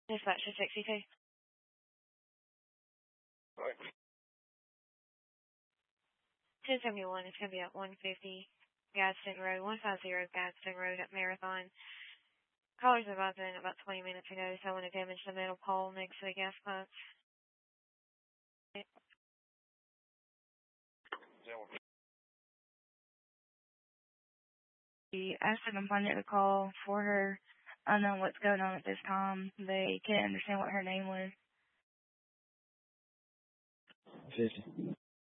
Dispatch to 62. Right. 1071 is going to be at 150 Gadsden Road, 150 Gadsden Road at Marathon. Callers arrived in about 20 minutes ago, someone had damaged the metal pole next to the gas pumps. He asked the complainant to call for her. I don't know what's going on at this time. They can't understand what her name was. 50.